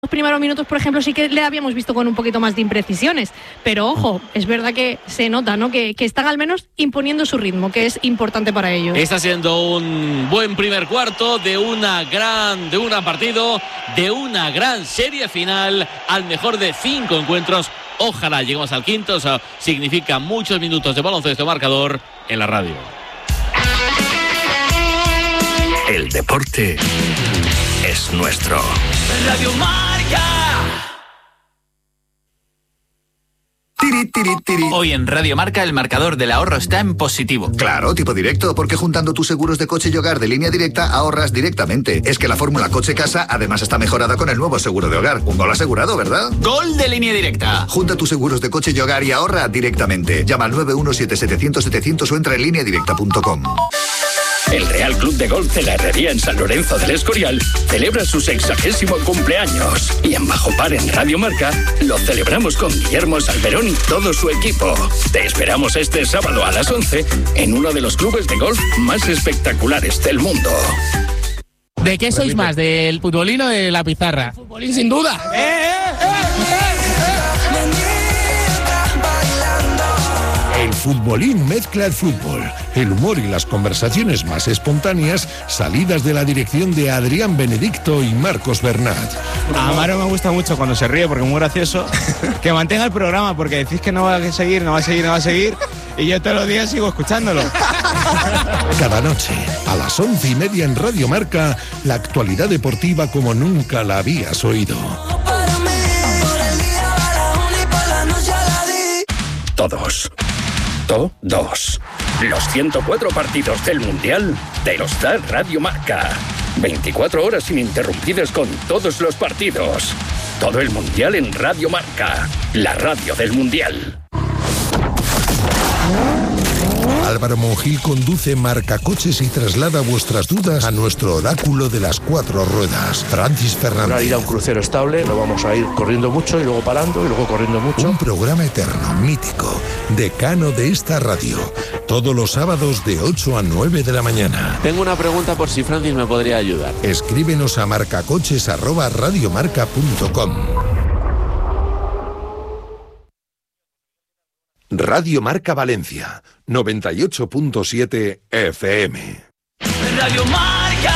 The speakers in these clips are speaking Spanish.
Los primeros minutos, por ejemplo, sí que le habíamos visto con un poquito más de imprecisiones, pero ojo, es verdad que se nota, ¿no? Que están al menos imponiendo su ritmo, que es importante para ellos. Está siendo un buen primer cuarto de un partido, de una gran serie final, al mejor de 5 encuentros. Ojalá lleguemos al quinto, eso significa muchos minutos de baloncesto marcador en la radio. El deporte es nuestro. Radio Marca. Tiri, tiri, tiri. Hoy en Radio Marca el marcador del ahorro está en positivo. Claro, tipo directo, porque juntando tus seguros de coche y hogar de Línea Directa ahorras directamente. Es que la fórmula coche-casa además está mejorada con el nuevo seguro de hogar. Un gol asegurado, ¿verdad? ¡Gol de Línea Directa! Junta tus seguros de coche y hogar y ahorra directamente. Llama al 917-700-700 o entra en lineadirecta.com. El Real Club de Golf de la Herrería en San Lorenzo del Escorial celebra su 60º cumpleaños. Y en Bajo Par en Radio Marca lo celebramos con Guillermo Salmerón y todo su equipo. Te esperamos este sábado a las 11 en uno de los clubes de golf más espectaculares del mundo. ¿De qué sois más? ¿Del futbolín o de la pizarra? El futbolín, sin duda. El futbolín mezcla el fútbol, el humor y las conversaciones más espontáneas salidas de la dirección de Adrián Benedicto y Marcos Bernat. A Amaro me gusta mucho cuando se ríe porque es muy gracioso. Que mantenga el programa porque decís que no va a seguir y yo todos los días sigo escuchándolo. Cada noche, a las 11:30 en Radio Marca, la actualidad deportiva como nunca la habías oído. Todos. Los 104 partidos del Mundial te los da Radio Marca. 24 horas ininterrumpidas con todos los partidos. Todo el Mundial en Radio Marca, la radio del Mundial. Álvaro Monjil conduce Marcacoches y traslada vuestras dudas a nuestro oráculo de las 4 ruedas, Francis Fernández. Para ir a un crucero estable, no vamos a ir corriendo mucho y luego parando y luego corriendo mucho. Un programa eterno, mítico, decano de esta radio, todos los sábados de 8 a 9 de la mañana. Tengo una pregunta por si Francis me podría ayudar. Escríbenos a marcacoches@radiomarca.com. Radio Marca Valencia, 98.7 FM. Radio Marca.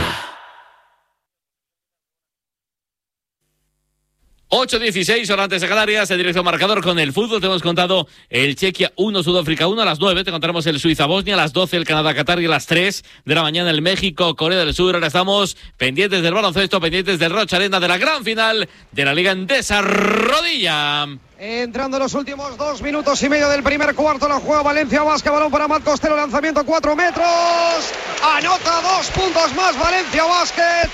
8:16, hora antes de Canarias, en directo marcador con el fútbol. Te hemos contado el Chequia 1, Sudáfrica 1 a las 9. Te contaremos el Suiza-Bosnia a las 12, el Canadá-Qatar y a las 3 de la mañana el México-Corea del Sur. Ahora estamos pendientes del baloncesto, pendientes del Rocha Arena, de la gran final de la Liga Endesa Rodilla. Entrando en los últimos 2 minutos y medio del primer cuarto, la juega Valencia Basket, balón para Matt Costello, lanzamiento 4 metros, anota 2 puntos más Valencia Basket,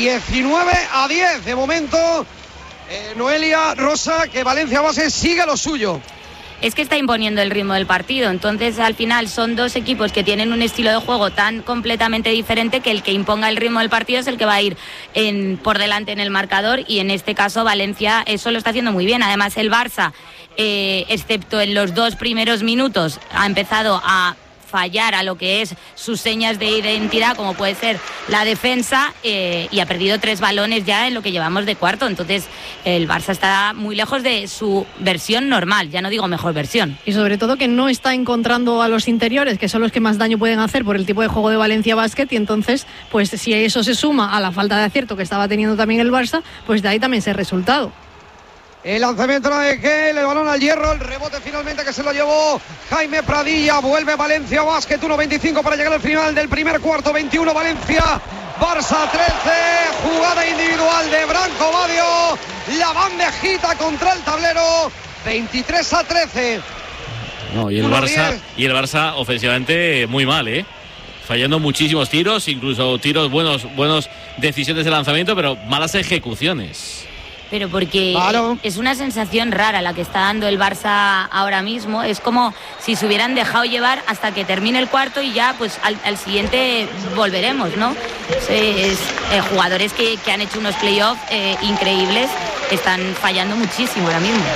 19-10 de momento. Noelia, Rosa, que Valencia Basket sigue lo suyo. Es que está imponiendo el ritmo del partido, entonces al final son dos equipos que tienen un estilo de juego tan completamente diferente que el que imponga el ritmo del partido es el que va a ir por delante en el marcador, y en este caso Valencia eso lo está haciendo muy bien. Además el Barça, excepto en los 2 primeros minutos, ha empezado a fallar a lo que es sus señas de identidad, como puede ser la defensa, y ha perdido 3 balones ya en lo que llevamos de cuarto. Entonces el Barça está muy lejos de su versión normal, ya no digo mejor versión. Y sobre todo que no está encontrando a los interiores, que son los que más daño pueden hacer por el tipo de juego de Valencia Basket, y entonces pues si eso se suma a la falta de acierto que estaba teniendo también el Barça, pues de ahí también ese resultado. El lanzamiento de Gel, el balón al hierro, el rebote finalmente que se lo llevó Jaime Pradilla. Vuelve Valencia Basket, 1:25 para llegar al final del primer cuarto, 21 Valencia, Barça 13, jugada individual de Branco Badio, la bandejita contra el tablero, 23-13. No, y el Barça ofensivamente muy mal, fallando muchísimos tiros, incluso tiros buenos decisiones de lanzamiento, pero malas ejecuciones. Pero porque es una sensación rara la que está dando el Barça ahora mismo. Es como si se hubieran dejado llevar hasta que termine el cuarto y ya pues al siguiente volveremos, ¿no? Jugadores que han hecho unos playoffs increíbles están fallando muchísimo ahora mismo.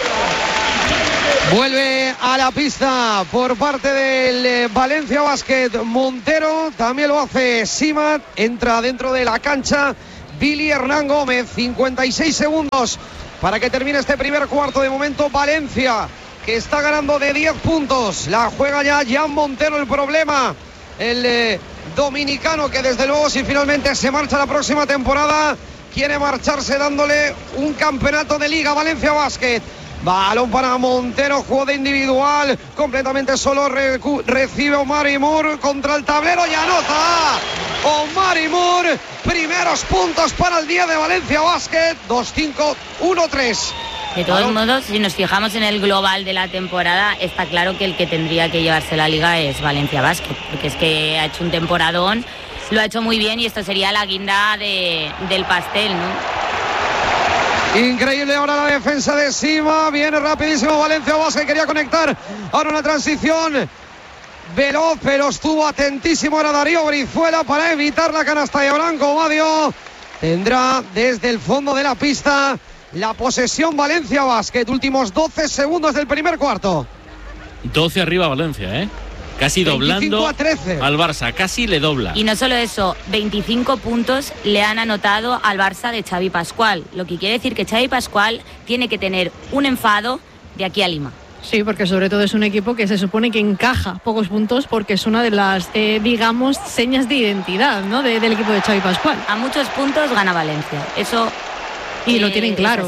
Vuelve a la pista por parte del Valencia Basket Montero, también lo hace Simat, entra dentro de la cancha Billy Hernán Gómez. 56 segundos para que termine este primer cuarto. De momento Valencia, que está ganando de 10 puntos. La juega ya Jan Montero. El problema, el dominicano, que desde luego, si finalmente se marcha la próxima temporada, quiere marcharse dándole un campeonato de liga. Valencia Basket. Balón para Montero, jugada individual, completamente solo, recibe Omari Moore contra el tablero y anota Omari Moore. Primeros puntos para el día de Valencia Basket. 2-5, 1-3. De todos modos, si nos fijamos en el global de la temporada, está claro que el que tendría que llevarse la liga es Valencia Basket, porque es que ha hecho un temporadón, lo ha hecho muy bien y esto sería la guinda del pastel, ¿no? Increíble ahora la defensa de Sima. Viene rapidísimo Valencia Basket. Quería conectar ahora una transición veloz, pero estuvo atentísimo ahora Darío Brizuela para evitar la canasta de Branco Badio. Tendrá desde el fondo de la pista la posesión Valencia Basket. Últimos 12 segundos del primer cuarto. 12 arriba Valencia, casi doblando a 13. al Barça, casi le dobla. Y no solo eso, 25 puntos le han anotado al Barça de Xavi Pascual, lo que quiere decir que Xavi Pascual tiene que tener un enfado de aquí a Lima. Sí, porque sobre todo es un equipo que se supone que encaja pocos puntos, porque es una de las, digamos, señas de identidad, ¿no?, del equipo de Xavi Pascual. A muchos puntos gana Valencia, eso... Y lo tienen claro.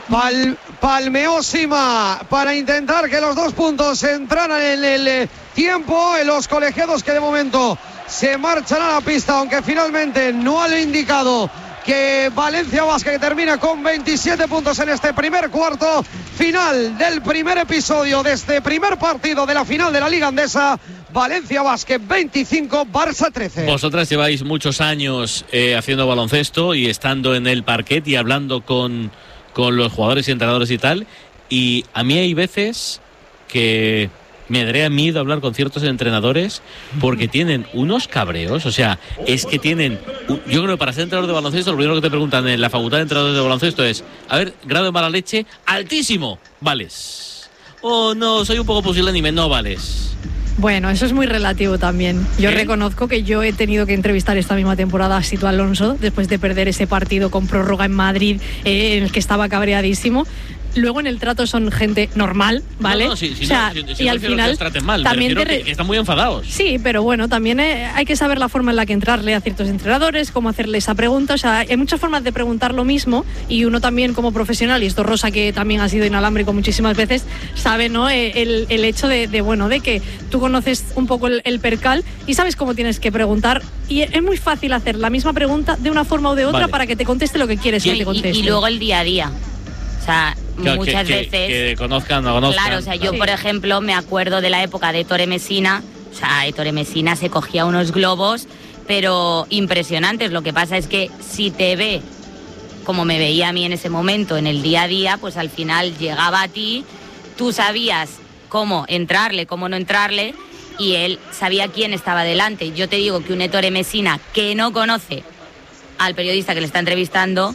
Palmeó Sima para intentar que los 2 puntos entraran en el tiempo. En los colegiados que de momento se marchan a la pista, aunque finalmente no han indicado que Valencia Basket termina con 27 puntos en este primer cuarto. Final del primer episodio de este primer partido de la final de la Liga Andesa. Valencia Basket 25, Barça 13. Vosotras lleváis muchos años haciendo baloncesto y estando en el parquet y hablando con los jugadores y entrenadores y tal. Y a mí hay veces que me daría miedo hablar con ciertos entrenadores porque tienen unos cabreos. O sea, es que tienen... Yo creo que para ser entrenador de baloncesto, lo primero que te preguntan en la facultad de entrenadores de baloncesto es: a ver, grado de mala leche, altísimo, vales. O no, soy un poco pusilánime, no vales. Bueno, eso es muy relativo también. Yo reconozco que yo he tenido que entrevistar esta misma temporada a Sito Alonso después de perder ese partido con prórroga en Madrid, en el que estaba cabreadísimo. Luego en el trato son gente normal, ¿vale? Y al final que traten mal, también que están muy enfadados. Sí, pero bueno, también hay que saber la forma en la que entrarle a ciertos entrenadores, cómo hacerle esa pregunta. O sea, hay muchas formas de preguntar lo mismo y uno también como profesional, y esto Rosa, que también ha sido inalámbrico muchísimas veces, sabe, ¿no?, el hecho de que tú conoces un poco el percal y sabes cómo tienes que preguntar, y es muy fácil hacer la misma pregunta de una forma o de otra para que te conteste lo que quieres que te conteste. Y luego el día a día. O sea, muchas veces... Que conozcan o no conozcan. Claro, o sea, yo, por ejemplo, me acuerdo de la época de Ettore Messina. O sea, Ettore Messina se cogía unos globos, pero impresionantes. Lo que pasa es que si te ve como me veía a mí en ese momento, en el día a día, pues al final llegaba a ti, tú sabías cómo entrarle, cómo no entrarle, y él sabía quién estaba delante. Yo te digo que un Ettore Messina que no conoce al periodista que le está entrevistando,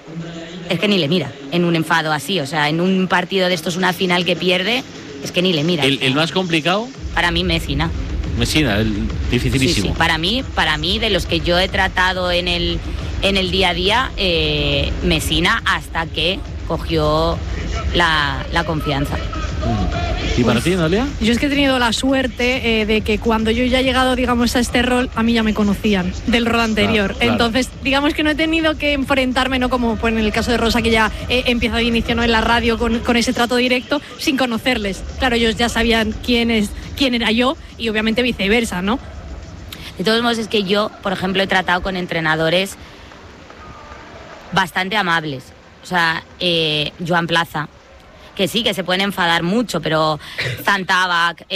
es que ni le mira en un enfado así. O sea, en un partido de estos, una final que pierde, es que ni le mira. ¿El más complicado? Para mí, Messina. Messina, dificilísimo. Sí. Para mí, de los que yo he tratado en el día a día, Messina, hasta que cogió la confianza. ¿Y para ti, Noelia? Yo es que he tenido la suerte de que cuando yo ya he llegado, digamos, a este rol, a mí ya me conocían del rol anterior. Claro. Entonces, digamos que no he tenido que enfrentarme, no como pues, en el caso de Rosa, que ya empieza de inicio, ¿no?, en la radio con ese trato directo, sin conocerles. Claro, ellos ya sabían quién era yo, y obviamente viceversa, ¿no? De todos modos, es que yo, por ejemplo, he tratado con entrenadores bastante amables. O sea, Joan Plaza, que sí, que se pueden enfadar mucho, pero Zantabac,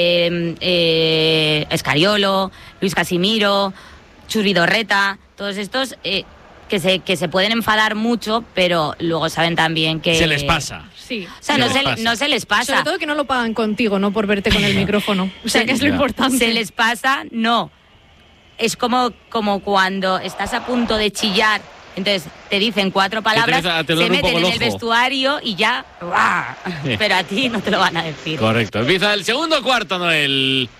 Escariolo, Luis Casimiro, Churidorreta, todos estos que se pueden enfadar mucho, pero luego saben también que... Se les pasa. Sí. O sea, no se les pasa. Sobre todo que no lo pagan contigo, no por verte con el micrófono. O sea, que es lo importante. Se les pasa, no. Es como cuando estás a punto de chillar, entonces te dicen 4 palabras, se meten en el vestuario y ya... ¡Bah! Sí. Pero a ti no te lo van a decir. Correcto. Empieza el segundo cuarto, Noel.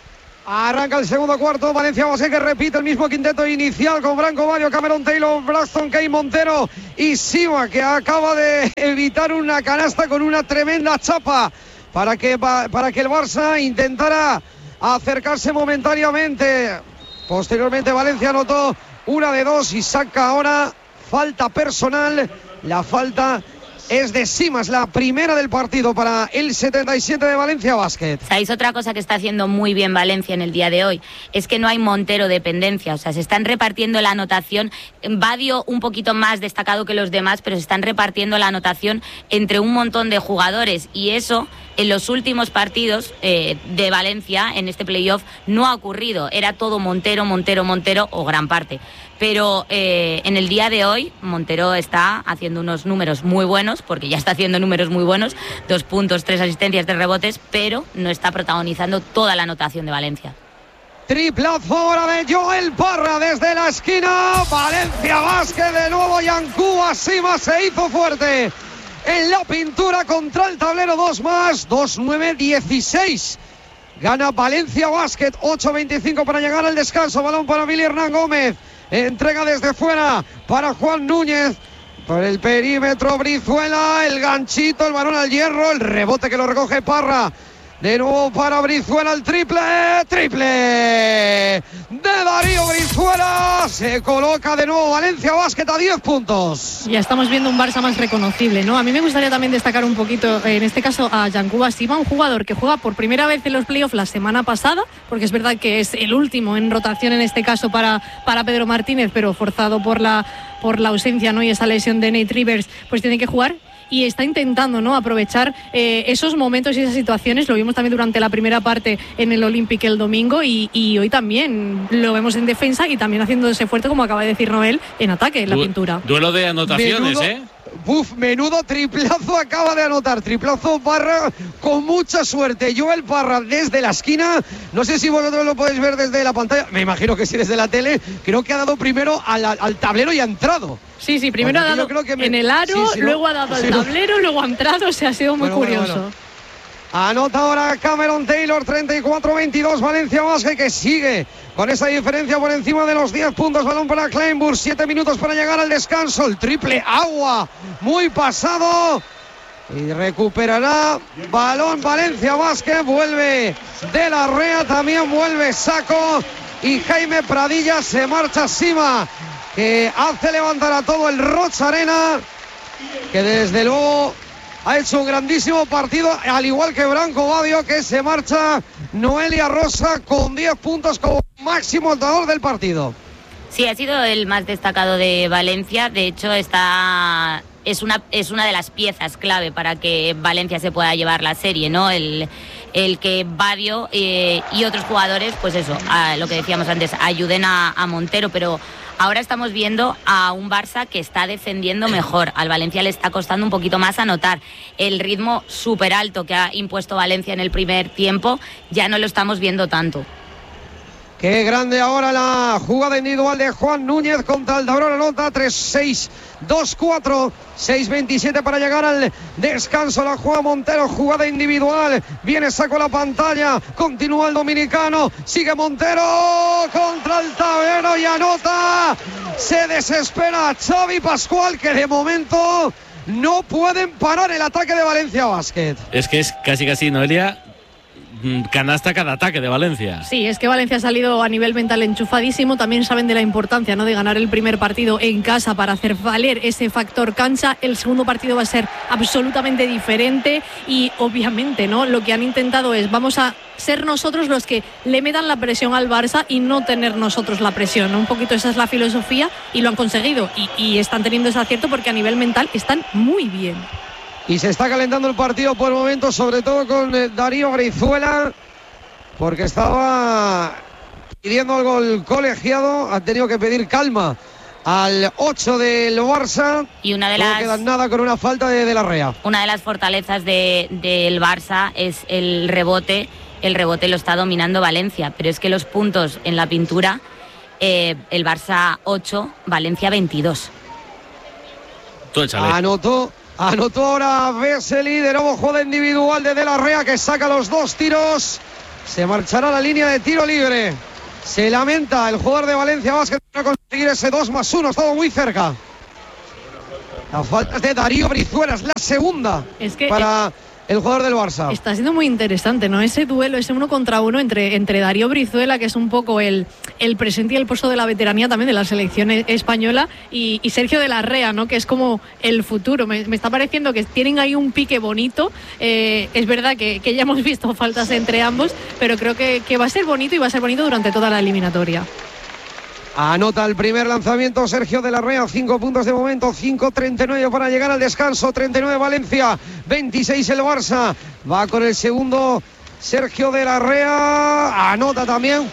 Arranca el segundo cuarto, Valencia Basket que repite el mismo quinteto inicial con Branco Badio, Cameron Taylor, Braxton Kane, Montero y Sima, que acaba de evitar una canasta con una tremenda chapa para que el Barça intentara acercarse momentáneamente. Posteriormente Valencia anotó una de dos y saca ahora falta personal. La falta es de Simas, la primera del partido para el 77 de Valencia Basket. ¿Sabéis otra cosa que está haciendo muy bien Valencia en el día de hoy? Es que no hay Montero dependencia, o sea, se están repartiendo la anotación. Badio un poquito más destacado que los demás, pero se están repartiendo la anotación entre un montón de jugadores, y eso en los últimos partidos de Valencia en este playoff no ha ocurrido. Era todo Montero, Montero, Montero, o gran parte. Pero en el día de hoy Montero está haciendo unos números muy buenos, porque ya está haciendo números muy buenos, 2 puntos, 3 asistencias, 3 rebotes, pero no está protagonizando toda la anotación de Valencia. Triplazo ahora de Joel Parra desde la esquina. Valencia Basket de nuevo. Yankuba Sima se hizo fuerte en la pintura contra el tablero. 2 más, 2-9-16. Gana Valencia Basket, 8-25 para llegar al descanso. Balón para Billy Hernán Gómez. Entrega desde fuera para Juan Núñez. Por el perímetro Brizuela, el ganchito, el balón al hierro, el rebote que lo recoge Parra. De nuevo para Brizuela, el triple de Darío Brizuela. Se coloca de nuevo Valencia Basket a 10 puntos. Ya estamos viendo un Barça más reconocible, ¿no? A mí me gustaría también destacar un poquito, en este caso, a Yankuba Sima, un jugador que juega por primera vez en los playoffs la semana pasada, porque es verdad que es el último en rotación en este caso para Pedro Martínez, pero forzado por la ausencia, ¿no? Y esa lesión de Nate Rivers, pues tiene que jugar. Y está intentando, ¿no?, aprovechar esos momentos y esas situaciones. Lo vimos también durante la primera parte en el Olympic el domingo, y hoy también lo vemos en defensa y también haciéndose fuerte, como acaba de decir Noel, en ataque, en la pintura. Duelo de anotaciones, Menudo triplazo acaba de anotar. Triplazo Parra con mucha suerte. Joel Parra desde la esquina. No sé si vosotros lo podéis ver desde la pantalla. Me imagino que sí, desde la tele. Creo que ha dado primero al tablero y ha entrado. Sí, primero ha dado en el aro, luego ha dado al tablero, luego ha entrado. O sea, ha sido muy curioso. Bueno. Anota ahora Cameron Taylor, 34-22, Valencia Basket, que sigue con esa diferencia por encima de los 10 puntos. Balón para Kleinburg, 7 minutos para llegar al descanso. El triple agua, muy pasado. Y recuperará balón Valencia Basket. Vuelve De la Rea, también vuelve Saco. Y Jaime Pradilla, se marcha Sima, que hace levantar a todo el Rocha Arena, que desde luego ha hecho un grandísimo partido, al igual que Branco Badio, que se marcha. Noelia Rosa con 10 puntos como máximo anotador del partido. Sí, ha sido el más destacado de Valencia. De hecho, es una de las piezas clave para que Valencia se pueda llevar la serie, ¿no? El que Badio y otros jugadores, pues eso, lo que decíamos antes, ayuden a Montero, pero ahora estamos viendo a un Barça que está defendiendo mejor. Al Valencia le está costando un poquito más anotar. El ritmo súper alto que ha impuesto Valencia en el primer tiempo ya no lo estamos viendo tanto. Qué grande ahora la jugada individual de Juan Núñez contra el tablero. Anota 3-6, 2-4, 6-27 para llegar al descanso. La juega Montero, jugada individual. Viene Saco a la pantalla, continúa el dominicano, sigue Montero contra el tablero y anota. Se desespera Xavi Pascual, que de momento no pueden parar el ataque de Valencia Basket. Es que es casi Noelia, canasta cada ataque de Valencia. Sí, es que Valencia ha salido a nivel mental enchufadísimo. También saben de la importancia, ¿no?, de ganar el primer partido en casa para hacer valer ese factor cancha. El segundo partido va a ser absolutamente diferente y obviamente, ¿no?, lo que han intentado es, vamos a ser nosotros los que le metan la presión al Barça y no tener nosotros la presión, ¿no? Un poquito esa es la filosofía y lo han conseguido y están teniendo ese acierto porque a nivel mental están muy bien. Y se está calentando el partido por el momento, sobre todo con Darío Brizuela, porque estaba pidiendo el gol colegiado. Ha tenido que pedir calma al 8 del Barça. Y no quedan nada con una falta de la Rea. Una de las fortalezas del Barça es el rebote. El rebote lo está dominando Valencia, pero es que los puntos en la pintura, el Barça 8, Valencia 22. Anotó ahora Vesely, de nuevo jugada individual de la Rea, que saca los 2 tiros. Se marchará a la línea de tiro libre. Se lamenta el jugador de Valencia Basket para conseguir ese 2+1. Ha estado muy cerca. La falta es de Darío Brizuela, es la segunda para el jugador del Barça. Está siendo muy interesante, ¿no? Ese duelo, ese 1 contra 1 entre Darío Brizuela, que es un poco el presente y el pozo de la veteranía también de la selección española, y Sergio de la Rea, ¿no? Que es como el futuro. Me está pareciendo que tienen ahí un pique bonito. Es verdad que ya hemos visto faltas entre ambos, pero creo que va a ser bonito y va a ser bonito durante toda la eliminatoria. Anota el primer lanzamiento Sergio de la Rea, 5 puntos de momento, 5:39 para llegar al descanso, 39 Valencia, 26 el Barça. Va con el segundo Sergio de la Rea, anota también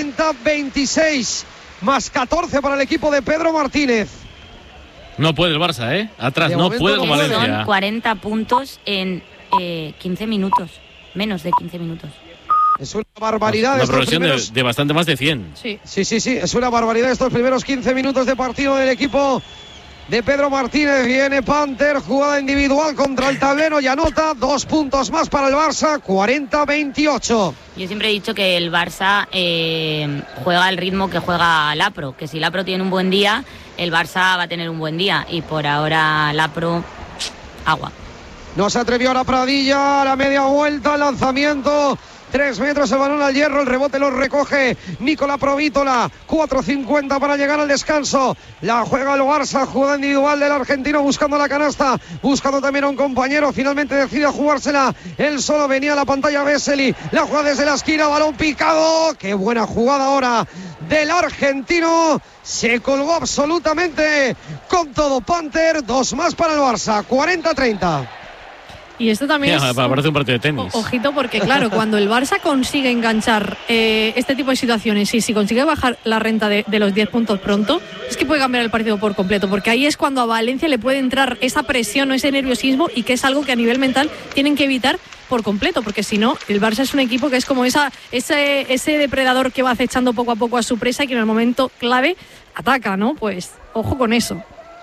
40-26, más 14 para el equipo de Pedro Martínez. No puede el Barça, atrás, no puede con Valencia. Son 40 puntos en 15 minutos, menos de 15 minutos. Es una barbaridad. Una progresión de bastante más de 100. Sí. Es una barbaridad estos primeros 15 minutos de partido del equipo de Pedro Martínez. Viene Panther, jugada individual contra el tablero y anota 2 puntos más para el Barça, 40-28. Yo siempre he dicho que el Barça juega al ritmo que juega Lapro, que si Lapro tiene un buen día, el Barça va a tener un buen día, y por ahora Lapro, agua. No se atrevió ahora Pradilla, a la media vuelta, lanzamiento 3 metros, el balón al hierro, el rebote lo recoge Nicola Provítola, 4:50 para llegar al descanso. La juega el Barça, jugada individual del argentino buscando la canasta, buscando también a un compañero, finalmente decide jugársela, él solo, venía a la pantalla Vesely, la juega desde la esquina, balón picado, qué buena jugada ahora del argentino, se colgó absolutamente con todo Panther, 2 más para el Barça, 40-30. Y esto también parece un partido de tenis. Ojito, porque claro, cuando el Barça consigue enganchar este tipo de situaciones, y si consigue bajar la renta de los 10 puntos pronto, es que puede cambiar el partido por completo, porque ahí es cuando a Valencia le puede entrar esa presión o ese nerviosismo, y que es algo que a nivel mental tienen que evitar por completo, porque si no, el Barça es un equipo que es como ese depredador que va acechando poco a poco a su presa y que en el momento clave ataca, ¿no? Pues ojo con eso.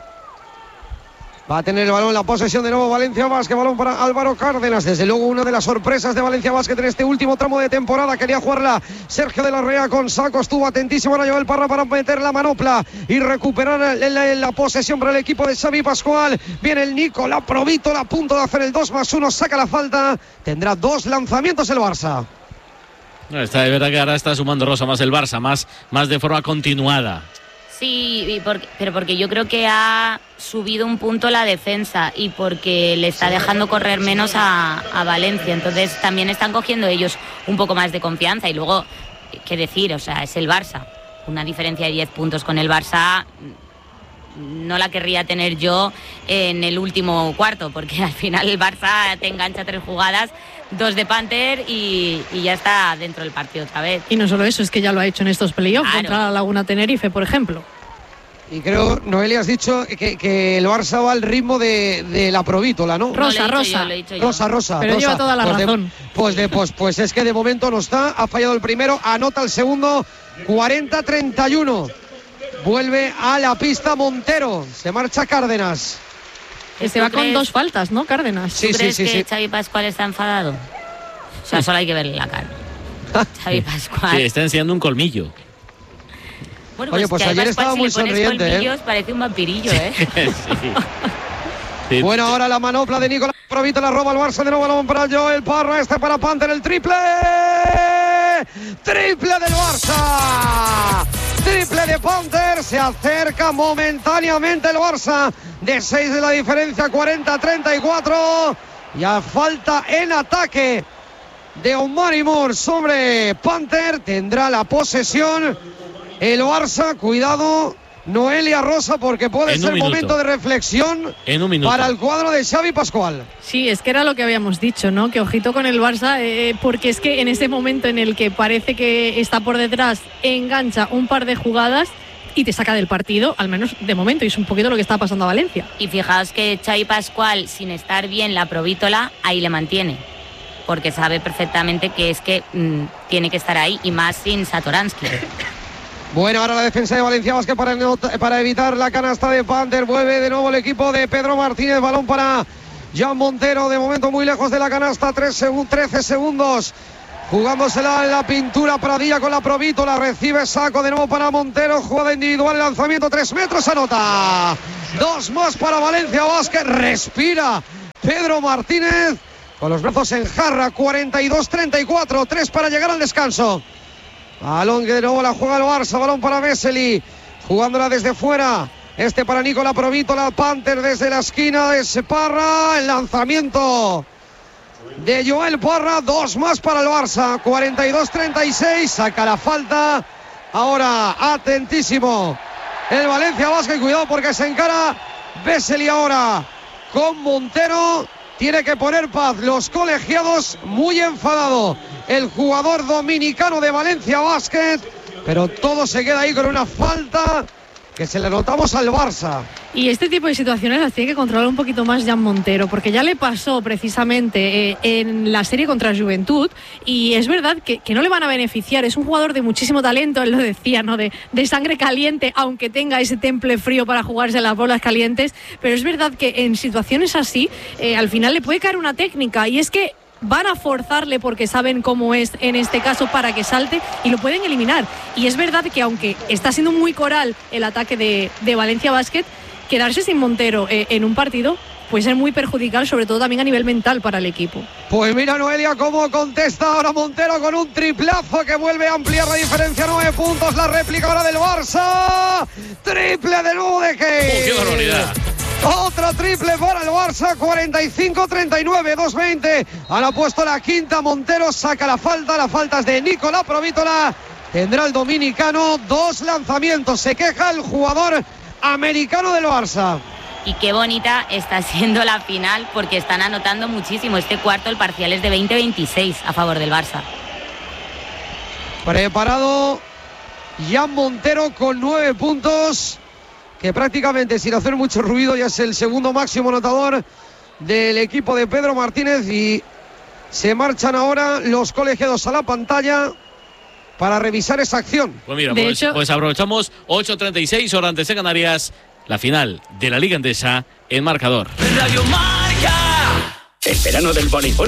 Va a tener el balón en la posesión de nuevo Valencia Basket, balón para Álvaro Cárdenas. Desde luego una de las sorpresas de Valencia Basket en este último tramo de temporada. Quería jugarla Sergio de la Rea con saco, estuvo atentísimo para llevar el Parra para meter la manopla y recuperar la posesión para el equipo de Xavi Pascual. Viene el Nicola Provítola a punto de hacer el 2+1, saca la falta, tendrá 2 lanzamientos el Barça. Está de verdad que ahora está sumando Rosa más el Barça, más de forma continuada. Sí, pero porque yo creo que ha subido un punto la defensa y porque le está dejando correr menos a Valencia. Entonces también están cogiendo ellos un poco más de confianza. Y luego, qué decir, o sea, es el Barça. Una diferencia de 10 puntos con el Barça no la querría tener yo en el último cuarto, porque al final el Barça te engancha 3 jugadas, 2 de Panther y ya está dentro del partido otra vez. Y no solo eso, es que ya lo ha hecho en estos playoffs, claro, contra la Laguna Tenerife, por ejemplo. Y creo, Noelia, has dicho que el Barça va al ritmo de la Provítola, ¿no? Rosa. Pero lleva toda la razón. Pues es que de momento no está, ha fallado el primero, anota el segundo, 40-31. Vuelve a la pista Montero, se marcha Cárdenas. Se va con 2 faltas, ¿no, Cárdenas? ¿Tú crees que Xavi Pascual está enfadado? O sea, solo hay que verle la cara. Xavi Pascual. Sí, está enseñando un colmillo. Bueno, oye, pues ayer estaba muy sonriente, parece un vampirillo, Sí. Bueno, ahora la manopla de Nicolás Provítola, roba el Barça de nuevo, balón para Joel Parra, para Panther, el triple del Barça, triple de Panther, se acerca momentáneamente el Barça, de 6 de la diferencia, 40-34, y a falta en ataque de Omari Moore sobre Panther, tendrá la posesión el Barça. Cuidado, Noelia Rosa, porque puede ser momento de reflexión para el cuadro de Xavi Pascual. Sí, es que era lo que habíamos dicho, ¿no? Que ojito con el Barça, porque es que en ese momento en el que parece que está por detrás, engancha un par de jugadas y te saca del partido, al menos de momento, y es un poquito lo que está pasando a Valencia. Y fijaos que Xavi Pascual, sin estar bien la Provítola, ahí le mantiene, porque sabe perfectamente que es que tiene que estar ahí, y más sin Satoransky. Bueno, ahora la defensa de Valencia Basket para evitar la canasta de Panther. Vuelve de nuevo el equipo de Pedro Martínez. Balón para Jan Montero. De momento muy lejos de la canasta. 13 segundos jugándosela en la pintura. Pradilla con la Provítola, recibe saco de nuevo para Montero, jugada individual, lanzamiento 3 metros, anota. 2 más para Valencia Basket, respira Pedro Martínez con los brazos en jarra. 42-34, 3 para llegar al descanso. Balón que de nuevo la juega el Barça, balón para Vesely, jugándola desde fuera. Para Nicola Provítola, Panther desde la esquina de Parra, el lanzamiento de Joel Parra, 2 más para el Barça. 42-36, saca la falta. Ahora atentísimo el Valencia Basket, cuidado porque se encara Vesely ahora con Montero. Tiene que poner paz, los colegiados muy enfadado el jugador dominicano de Valencia Basket, pero todo se queda ahí con una falta que se le notamos al Barça. Y este tipo de situaciones las tiene que controlar un poquito más Jan Montero, porque ya le pasó precisamente en la serie contra Juventud, y es verdad que no le van a beneficiar. Es un jugador de muchísimo talento, él lo decía, ¿no? De sangre caliente, aunque tenga ese temple frío para jugarse las bolas calientes, pero es verdad que en situaciones así, al final le puede caer una técnica, y es que van a forzarle porque saben cómo es en este caso para que salte y lo pueden eliminar. Y es verdad que aunque está siendo muy coral el ataque de Valencia Basket, quedarse sin Montero en un partido puede ser muy perjudicial, sobre todo también a nivel mental para el equipo. Pues mira Noelia cómo contesta ahora Montero con un triplazo que vuelve a ampliar la diferencia, 9 puntos, la réplica ahora del Barça, triple de nuevo de Kane. ¡Qué barbaridad! Otro triple para el Barça, 45-39, 2-20. Han puesto la quinta, Montero saca la falta es de Nicola Provítola. Tendrá el dominicano 2 lanzamientos. Se queja el jugador americano del Barça. Y qué bonita está siendo la final, porque están anotando muchísimo. Este cuarto, el parcial es de 20-26 a favor del Barça. Preparado Jan Montero con 9 puntos. Que prácticamente sin hacer mucho ruido ya es el segundo máximo anotador del equipo de Pedro Martínez, y se marchan ahora los colegiados a la pantalla para revisar esa acción. Pues mira, pues aprovechamos 8:36 horas antes de Canarias, la final de la Liga Endesa en marcador. Radio Marca. El verano del voleibol